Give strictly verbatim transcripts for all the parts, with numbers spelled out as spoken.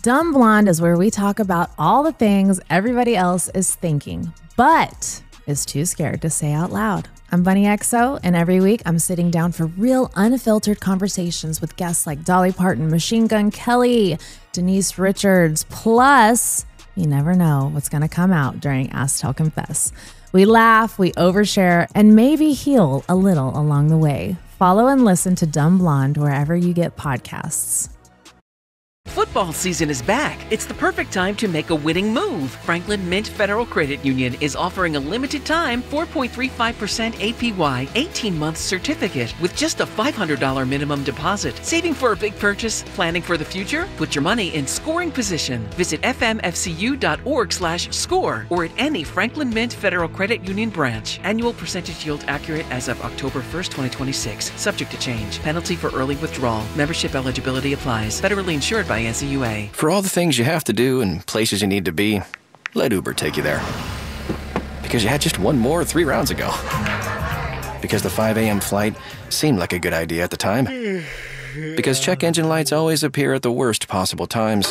Dumb Blonde is where we talk about all the things everybody else is thinking, but is too scared to say out loud. I'm Bunny X O, and every week I'm sitting down for real unfiltered conversations with guests like Dolly Parton, Machine Gun Kelly, Denise Richards, plus you never know what's going to come out during Ask Tell Confess. We laugh, we overshare, and maybe heal a little along the way. Follow and listen to Dumb Blonde wherever you get podcasts. Football season is back. It's the perfect time to make a winning move. Franklin Mint Federal Credit Union is offering a limited time four point three five percent A P Y eighteen-month certificate with just a five hundred dollars minimum deposit. Saving for a big purchase? Planning for the future? Put your money in scoring position. Visit f m f c u dot org slash score or at any Franklin Mint Federal Credit Union branch. Annual percentage yield accurate as of October first, twenty twenty-six. Subject to change. Penalty for early withdrawal. Membership eligibility applies. Federally insured by N C U A. For all the things you have to do and places you need to be, let Uber take you there. Because you had just one more three rounds ago. Because the five a.m. flight seemed like a good idea at the time. Because check engine lights always appear at the worst possible times.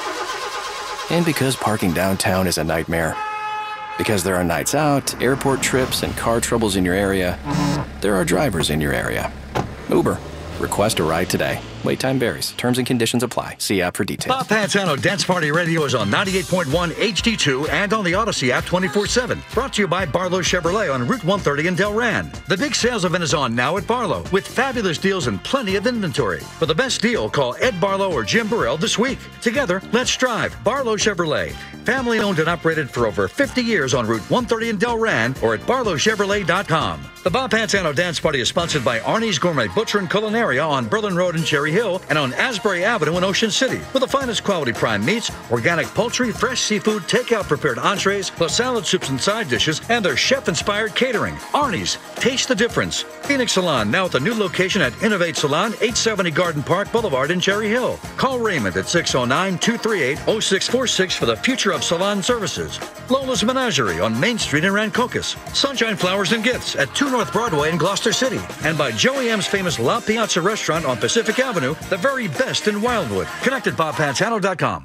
And because parking downtown is a nightmare. Because there are nights out, airport trips, and car troubles in your area, there are drivers in your area. Uber. Request a ride today. Wait time varies. Terms and conditions apply. See app for details. Bob Pantano Dance Party Radio is on ninety-eight point one H D two and on the Odyssey app twenty-four seven. Brought to you by Barlow Chevrolet on Route one thirty in Delran. The big sales event is on now at Barlow with fabulous deals and plenty of inventory. For the best deal, call Ed Barlow or Jim Burrell this week. Together, let's drive. Barlow Chevrolet. Family owned and operated for over fifty years on Route one thirty in Delran or at barlow chevrolet dot com. The Bob Pantano Dance Party is sponsored by Arnie's Gourmet Butcher and Culinaria on Berlin Road in Cherry Hill and on Asbury Avenue in Ocean City. With the finest quality prime meats, organic poultry, fresh seafood, takeout prepared entrees, plus salad soups and side dishes, and their chef-inspired catering. Arnie's. Taste the difference. Phoenix Salon, now at the new location at Innovate Salon, eight seventy Garden Park Boulevard in Cherry Hill. Call Raymond at six oh nine, two three eight, oh six four six for the future of salon services. Lola's Menagerie on Main Street in Rancocas. Sunshine Flowers and Gifts at two North Broadway in Gloucester City. And by Joey M's famous La Piazza Restaurant on Pacific Avenue, the very best in Wildwood. Connect at bob pantano dot com.